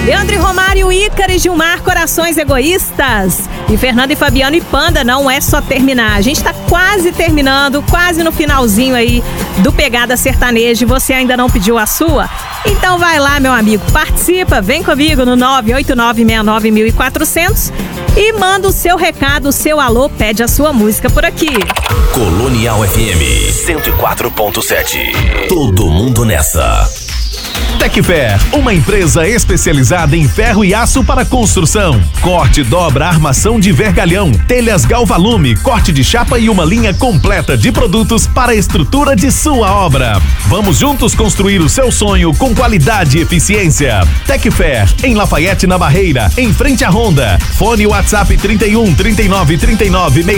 Leandro e Romário, Ícaro e Gilmar, Corações Egoístas. E Fernando e Fabiano e Panda, Não É Só Terminar. A gente tá quase terminando, quase no finalzinho aí do Pegada Sertaneja e você ainda não pediu a sua? Então vai lá, meu amigo, participa, vem comigo no 989691400 e manda o seu recado, o seu alô, pede a sua música por aqui. Colonial FM 104.7. Todo mundo nessa. Tecfer, uma empresa especializada em ferro e aço para construção. Corte, dobra, armação de vergalhão, telhas Galvalume, corte de chapa e uma linha completa de produtos para a estrutura de sua obra. Vamos juntos construir o seu sonho com qualidade e eficiência. Tecfer, em Lafayette, na Barreira, em frente à Honda. Fone WhatsApp 31 39 39